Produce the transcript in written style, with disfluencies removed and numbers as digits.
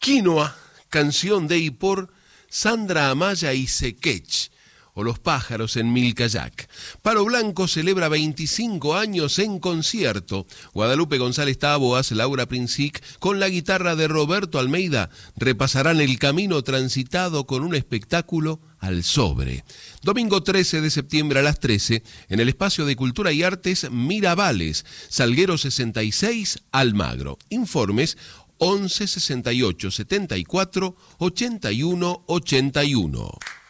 Quinoa, canción de y por Sandra Amaya y Sequech, o Los pájaros en Milcayac. Palo Blanco celebra 25 años en concierto. Guadalupe González Taboas, Laura Princic, con la guitarra de Roberto Almeida, repasarán el camino transitado con un espectáculo al sobre. Domingo 13 de septiembre a las 13, en el Espacio de Cultura y Artes Mirabales, Salguero 66, Almagro. Informes 11 68 74 81 81.